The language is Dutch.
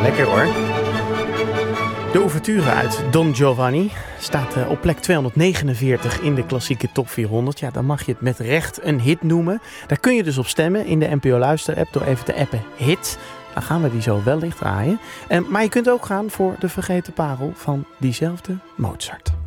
Lekker hoor. De ouverture uit Don Giovanni staat op plek 249 in de klassieke top 400. Ja, dan mag je het met recht een hit noemen. Daar kun je dus op stemmen in de NPO Luister app door even te appen hit. Dan gaan we die zo wellicht draaien. Maar je kunt ook gaan voor de vergeten parel van diezelfde Mozart.